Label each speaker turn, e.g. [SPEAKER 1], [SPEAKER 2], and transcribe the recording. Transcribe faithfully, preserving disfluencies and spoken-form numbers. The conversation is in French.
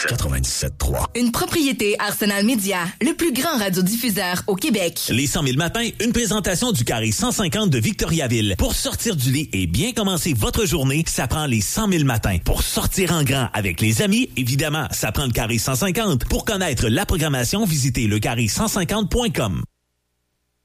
[SPEAKER 1] quatre-vingt-dix-sept trois.
[SPEAKER 2] Une propriété Arsenal Média, le plus grand radiodiffuseur au Québec.
[SPEAKER 3] Les cent mille matins, une présentation du carré cent cinquante de Victoriaville. Pour sortir du lit et bien commencer votre journée, ça prend les cent mille matins. Pour sortir en grand avec les amis, évidemment, ça prend le carré cent cinquante. Pour connaître la programmation, visitez le carré cent cinquante point com.